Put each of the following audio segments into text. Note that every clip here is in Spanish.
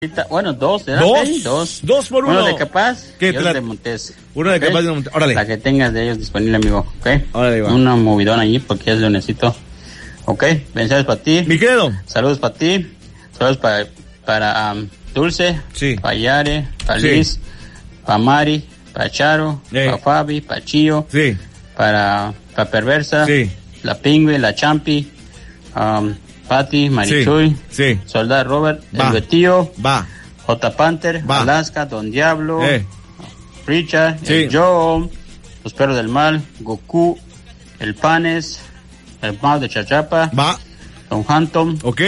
Bueno, dos, ¿verdad? Dos por uno. Uno de Capaz y otro de Montes. Uno de Capaz y uno de Montes. Órale. La que tengas de ellos disponible, amigo. ¿Ok? Órale, va. Una movidón allí porque ya lo necesito. ¿Ok? Bendiciones para ti. Mi querido. Saludos para ti. Saludos para Dulce. Sí. Para Yare. Para Sí. Liz. Para Mari. Para Charo. Para Fabi. Para Chío. Sí. Para Perversa. Sí. La Pingüe. La Champi. Pati. Marichuy. Sí. Soldado Robert. Va. El Betío. Va. J. Panther, Va. Alaska, Don Diablo, Richard, Sí. el Joe, Los Perros del Mal, Goku, el Panes, el Mal de Chachapa, Va. Don Hampton, Ok.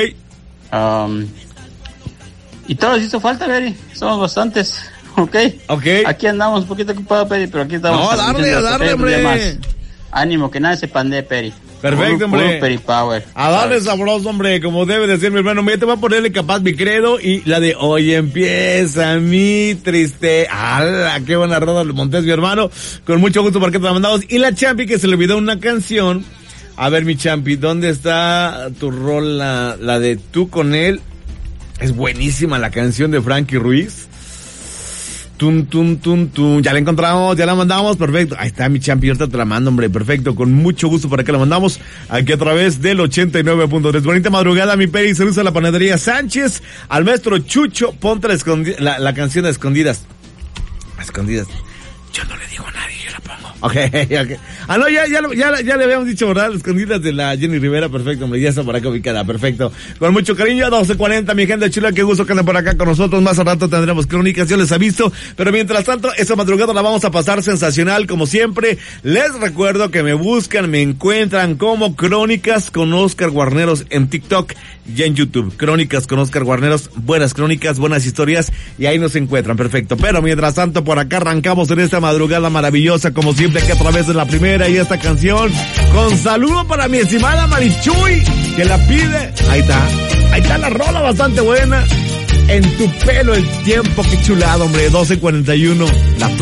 y todos hizo falta, Peri, somos bastantes, ok. Aquí andamos un poquito ocupados, Peri, pero aquí estamos. No, darle, hombre. Ánimo, que nada se pandee, Peri. Perfecto, hombre. Peri Power. A darle sabroso, hombre, como debe de ser, mi hermano. Mira, te voy a ponerle Capaz mi credo y la de hoy empieza mi triste. ¡Hala! Qué buena roda le Montes, mi hermano. Con mucho gusto porque te la mandamos. Y la Champi que se le olvidó una canción. A ver, mi Champi, ¿dónde está tu rola? La de Tú con él. Es buenísima la canción de Frankie Ruiz. Tum, tum, tum, tum. Ya la encontramos, ya la mandamos, perfecto. Ahí está mi Champi, ahorita te la mando, hombre, perfecto. Con mucho gusto para que la mandamos aquí a través del 89.3. Bonita madrugada, mi Peri. Saludos a la panadería Sánchez, al maestro Chucho. Ponte la canción de Escondidas. Escondidas. Yo no le digo a nadie, yo la pongo. Ok. Ah, no, ya le habíamos dicho, ¿verdad? Las Escondidas de la Jenny Rivera, perfecto, hombre, ya está por acá ubicada, perfecto. Con mucho cariño, a 12:40, mi gente chula, qué gusto que anden por acá con nosotros. Más al rato tendremos crónicas, yo les aviso. Pero mientras tanto, esta madrugada la vamos a pasar sensacional, como siempre. Les recuerdo que me buscan, me encuentran como Crónicas con Oscar Guarneros en TikTok y en YouTube. Crónicas con Oscar Guarneros, buenas crónicas, buenas historias, y ahí nos encuentran, perfecto. Pero mientras tanto, por acá arrancamos en esta madrugada maravillosa, como siempre, que a través de la primera y esta canción, con saludo para mi estimada Marichuy, que la pide. Ahí está la rola bastante buena. En tu pelo el tiempo, qué chulado, hombre. 12:41, la